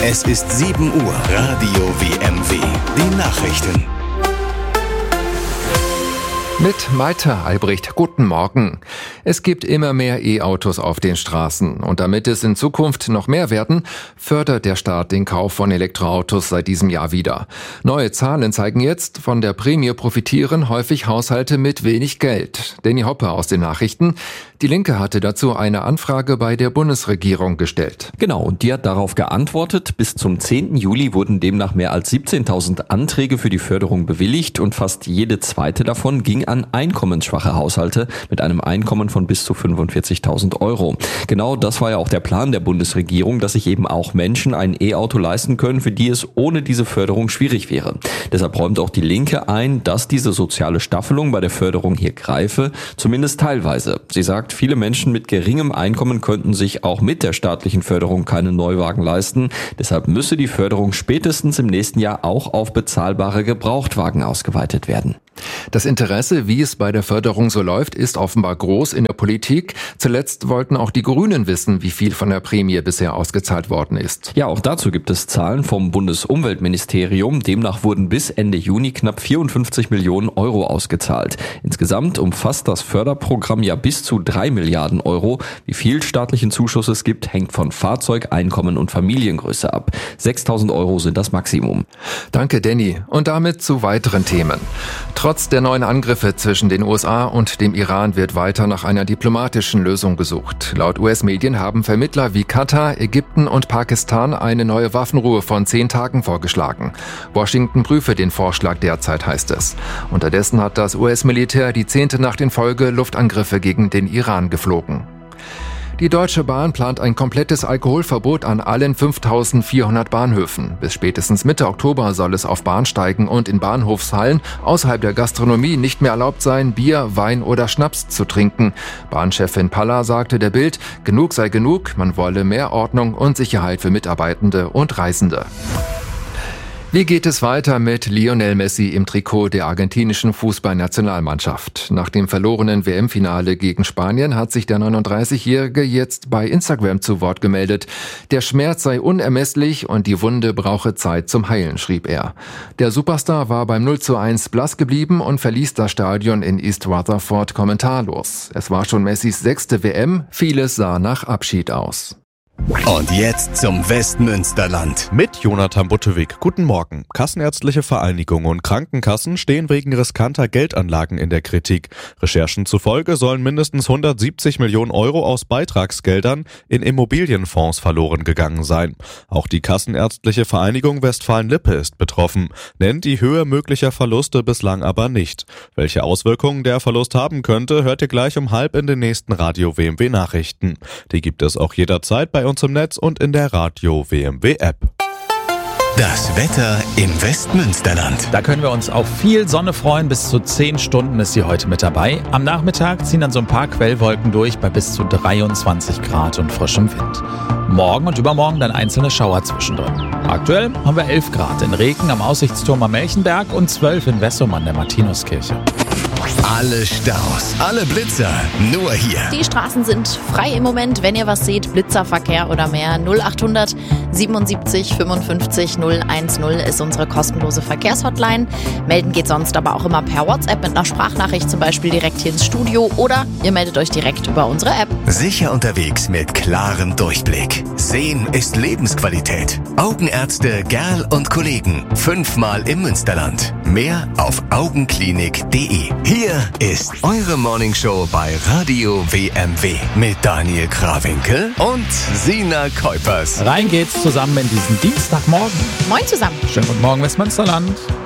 Es ist 7 Uhr. Radio WMW. Die Nachrichten. Mit Maite Albrecht, guten Morgen. Es gibt immer mehr E-Autos auf den Straßen. Und damit es in Zukunft noch mehr werden, fördert der Staat den Kauf von Elektroautos seit diesem Jahr wieder. Neue Zahlen zeigen jetzt, von der Prämie profitieren häufig Haushalte mit wenig Geld. Danny Hoppe aus den Nachrichten. Die Linke hatte dazu eine Anfrage bei der Bundesregierung gestellt. Genau, und die hat darauf geantwortet. Bis zum 10. Juli wurden demnach mehr als 17.000 Anträge für die Förderung bewilligt und fast jede zweite davon ging an einkommensschwache Haushalte mit einem Einkommen von bis zu 45.000 Euro. Genau das war ja auch der Plan der Bundesregierung, dass sich eben auch Menschen ein E-Auto leisten können, für die es ohne diese Förderung schwierig wäre. Deshalb räumt auch die Linke ein, dass diese soziale Staffelung bei der Förderung hier greife, zumindest teilweise. Sie sagt, viele Menschen mit geringem Einkommen könnten sich auch mit der staatlichen Förderung keinen Neuwagen leisten. Deshalb müsse die Förderung spätestens im nächsten Jahr auch auf bezahlbare Gebrauchtwagen ausgeweitet werden. Das Interesse, wie es bei der Förderung so läuft, ist offenbar groß in der Politik. Zuletzt wollten auch die Grünen wissen, wie viel von der Prämie bisher ausgezahlt worden ist. Ja, auch dazu gibt es Zahlen vom Bundesumweltministerium. Demnach wurden bis Ende Juni knapp 54 Millionen Euro ausgezahlt. Insgesamt umfasst das Förderprogramm ja bis zu 3 Milliarden Euro. Wie viel staatlichen Zuschuss es gibt, hängt von Fahrzeug, Einkommen und Familiengröße ab. 6.000 Euro sind das Maximum. Danke, Danny. Und damit zu weiteren Themen. Trotz der neuen Angriffe zwischen den USA und dem Iran wird weiter nach einer diplomatischen Lösung gesucht. Laut US-Medien haben Vermittler wie Katar, Ägypten und Pakistan eine neue Waffenruhe von 10 Tagen vorgeschlagen. Washington prüfe den Vorschlag derzeit, heißt es. Unterdessen hat das US-Militär die 10. Nacht in Folge Luftangriffe gegen den Iran geflogen. Die Deutsche Bahn plant ein komplettes Alkoholverbot an allen 5.400 Bahnhöfen. Bis spätestens Mitte Oktober soll es auf Bahnsteigen und in Bahnhofshallen außerhalb der Gastronomie nicht mehr erlaubt sein, Bier, Wein oder Schnaps zu trinken. Bahnchefin Palla sagte der Bild, genug sei genug, man wolle mehr Ordnung und Sicherheit für Mitarbeitende und Reisende. Wie geht es weiter mit Lionel Messi im Trikot der argentinischen Fußballnationalmannschaft? Nach dem verlorenen WM-Finale gegen Spanien hat sich der 39-Jährige jetzt bei Instagram zu Wort gemeldet. Der Schmerz sei unermesslich und die Wunde brauche Zeit zum Heilen, schrieb er. Der Superstar war beim 0:1 blass geblieben und verließ das Stadion in East Rutherford kommentarlos. Es war schon Messis 6. WM, vieles sah nach Abschied aus. Und jetzt zum Westmünsterland. Mit Jonathan Buttewig. Guten Morgen. Kassenärztliche Vereinigung und Krankenkassen stehen wegen riskanter Geldanlagen in der Kritik. Recherchen zufolge sollen mindestens 170 Millionen Euro aus Beitragsgeldern in Immobilienfonds verloren gegangen sein. Auch die Kassenärztliche Vereinigung Westfalen-Lippe ist betroffen, nennt die Höhe möglicher Verluste bislang aber nicht. Welche Auswirkungen der Verlust haben könnte, hört ihr gleich um 12:30 in den nächsten Radio WMW Nachrichten. Die gibt es auch jederzeit bei uns im Netz und in der Radio WMW App. Das Wetter im Westmünsterland. Da können wir uns auf viel Sonne freuen. Bis zu 10 Stunden ist sie heute mit dabei. Am Nachmittag ziehen dann so ein paar Quellwolken durch bei bis zu 23 Grad und frischem Wind. Morgen und übermorgen dann einzelne Schauer zwischendrin. Aktuell haben wir 11 Grad in Reken am Aussichtsturm am Melchenberg und 12 in Wessum an der Martinuskirche. Alle Staus, alle Blitzer, nur hier. Die Straßen sind frei im Moment. Wenn ihr was seht, Blitzerverkehr oder mehr, 0800 77 55 010 ist unsere kostenlose Verkehrshotline. Melden geht sonst aber auch immer per WhatsApp mit einer Sprachnachricht, zum Beispiel direkt hier ins Studio, oder ihr meldet euch direkt über unsere App. Sicher unterwegs mit klarem Durchblick. Sehen ist Lebensqualität. Augenärzte Gerl und Kollegen. 5-mal im Münsterland. Mehr auf augenklinik.de. Hier ist eure Morningshow bei Radio WMW mit Daniel Krawinkel und Sina Kuipers. Rein geht's zusammen in diesen Dienstagmorgen. Moin zusammen. Schönen guten Morgen, Westmünsterland.